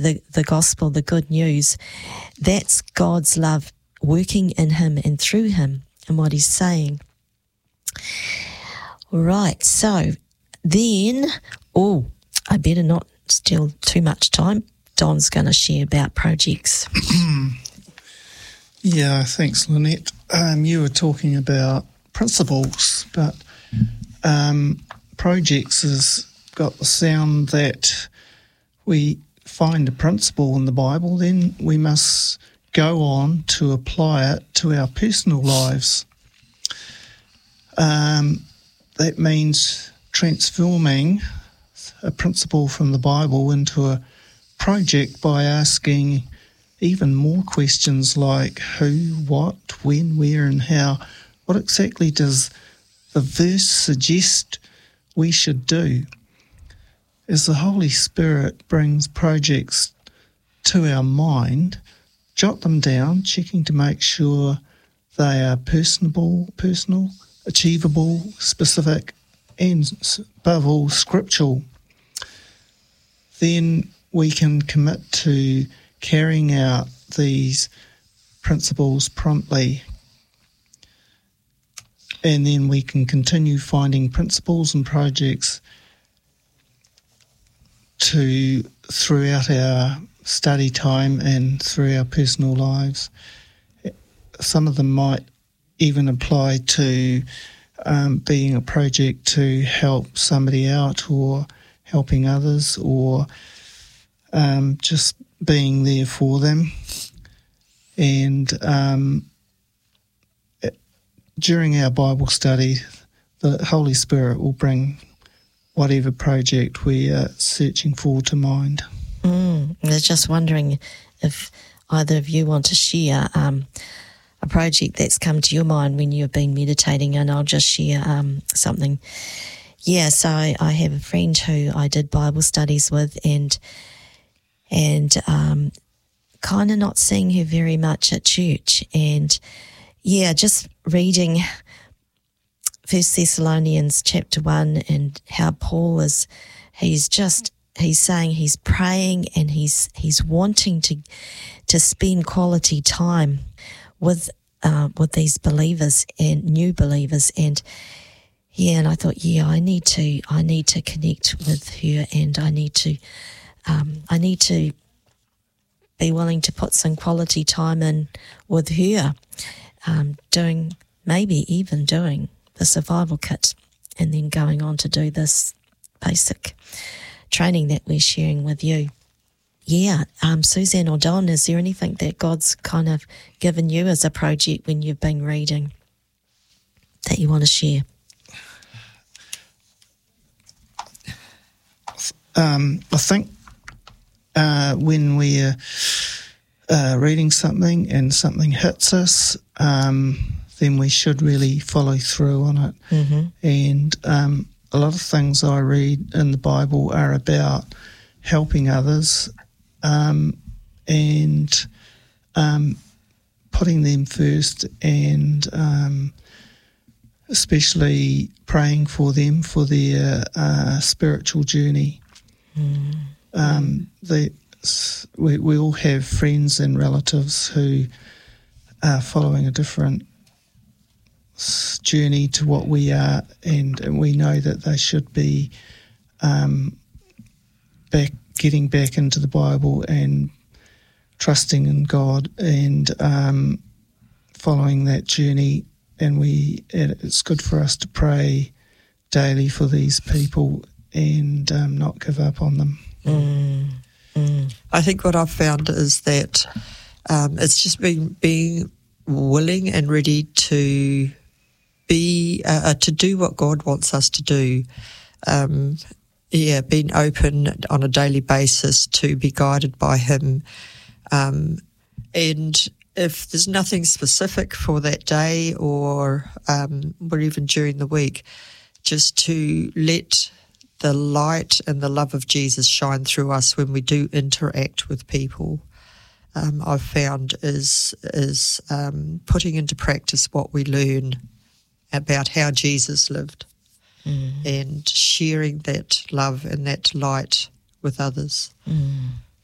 the gospel, the good news. That's God's love working in him and through him and what he's saying. Right, so then, I better not steal too much time. Don's going to share about projects. Yeah, thanks, Lynette. You were talking about principles, but projects has got the sound that we find a principle in the Bible, then we must go on to apply it to our personal lives. That means transforming a principle from the Bible into a project by asking even more questions like who, what, when, where and how. What exactly does the verse suggest we should do? As the Holy Spirit brings projects to our mind, jot them down, checking to make sure they are personal, achievable, specific, and above all, scriptural. Then we can commit to carrying out these principles promptly. And then we can continue finding principles and projects throughout our study time and through our personal lives. Some of them might even apply to being a project to help somebody out or helping others, or just being there for them. And during our Bible study, the Holy Spirit will bring whatever project we are searching for to mind. I was just wondering if either of you want to share a project that's come to your mind when you've been meditating, and I'll just share something. Yeah, so I have a friend who I did Bible studies with, and kind of not seeing her very much at church. And yeah, just reading 1 Thessalonians chapter 1 and how Paul he's saying he's praying and he's wanting to spend quality time with these believers and new believers. And yeah, and I thought, I need to connect with her, and I need to be willing to put some quality time in with her, maybe even doing the survival kit, and then going on to do this basic training that we're sharing with you. Yeah, Suzanne or Don, is there anything that God's kind of given you as a project when you've been reading that you want to share? I think when we're reading something and something hits us, then we should really follow through on it. Mm-hmm. And a lot of things I read in the Bible are about helping others and putting them first, and especially praying for them for their spiritual journey. We all have friends and relatives who are following a different journey to what we are, and we know that they should be getting back into the Bible and trusting in God and following that journey. And it's good for us to pray daily for these people and not give up on them. I think what I've found is that it's just being willing and ready to be to do what God wants us to do. Being open on a daily basis to be guided by Him. And if there's nothing specific for that day or even during the week, just to let the light and the love of Jesus shine through us when we do interact with people, I've found is putting into practice what we learn about how Jesus lived, and sharing that love and that light with others.